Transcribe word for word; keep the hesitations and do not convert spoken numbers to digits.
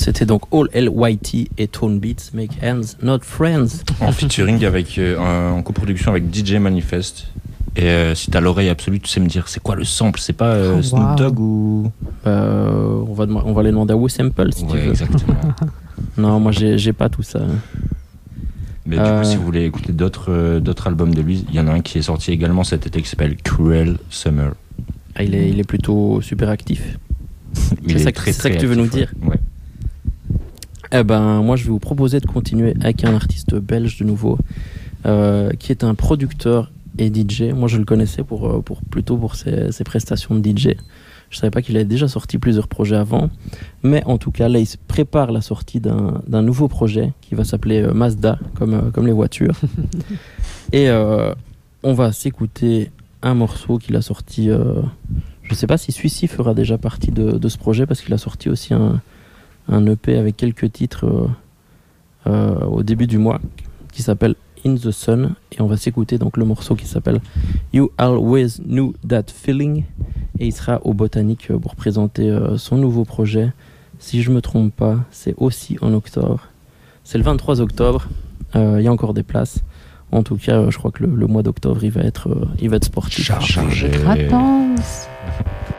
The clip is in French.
C'était donc All L Y T et Tone Beats, Make Hands Not Friends. En featuring avec, euh, en coproduction avec D J Manifest. Et euh, si t'as l'oreille absolue, tu sais me dire c'est quoi le sample? C'est pas euh, Oh, Snoop wow. Dogg ou. Euh, on, va, on va les demander à WeSample si Ouais, tu veux. exactement. Non, moi j'ai, j'ai pas tout ça. Mais du Euh... coup, si vous voulez écouter d'autres, euh, d'autres albums de lui, il y en a un qui est sorti également cet été qui s'appelle Cruel Summer. Ah, il, est, il est plutôt super actif. Il c'est est ça, très, c'est ça très que tu veux nous actif, dire. Ouais. Eh ben, moi je vais vous proposer de continuer avec un artiste belge de nouveau, euh, qui est un producteur et D J. Moi je le connaissais pour, pour, plutôt pour ses, ses prestations de D J. Je savais pas qu'il avait déjà sorti plusieurs projets avant, mais en tout cas là il se prépare la sortie d'un, d'un nouveau projet qui va s'appeler euh, Mazda, comme, euh, comme les voitures. Et euh, on va s'écouter un morceau qu'il a sorti, euh, je sais pas si celui-ci fera déjà partie de, de ce projet, parce qu'il a sorti aussi un, un E P avec quelques titres euh, euh, au début du mois qui s'appelle In the Sun, et on va s'écouter donc le morceau qui s'appelle You Always Knew That Feeling, et il sera au Botanique pour présenter euh, son nouveau projet. Si je me trompe pas, c'est aussi en octobre, c'est le vingt-trois octobre. Il euh, y a encore des places. En tout cas, euh, je crois que le, le mois d'octobre il va être, euh, il va être sportif. Chargé. Gratos.